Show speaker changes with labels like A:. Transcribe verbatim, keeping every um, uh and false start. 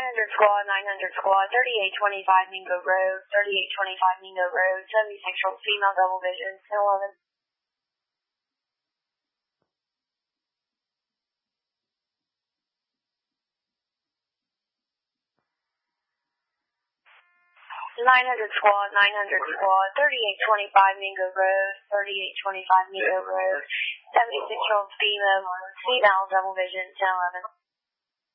A: hundred squad, nine hundred squad, thirty-eight twenty-five Mingo Road, thirty-eight twenty-five Mingo Road, seventy-six year old female double vision, ten eleven. nine hundred squad, nine hundred squad, thirty-eight twenty-five Mingo Road, thirty-eight twenty-five Mingo Road, seventy-six year old female, female double vision, ten eleven.